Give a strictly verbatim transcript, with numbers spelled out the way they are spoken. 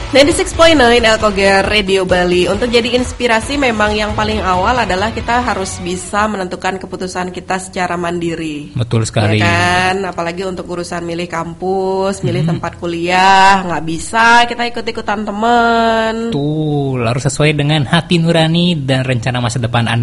sembilan puluh enam koma sembilan Alkoger Radio Bali. Untuk jadi inspirasi memang yang paling awal adalah kita harus bisa menentukan keputusan kita secara mandiri. Betul sekali. Ya kan, apalagi untuk urusan milih kampus, milih hmm. tempat kuliah, nggak bisa kita ikut-ikutan teman. Tuh, harus sesuai dengan hati nurani dan rencana masa depan Anda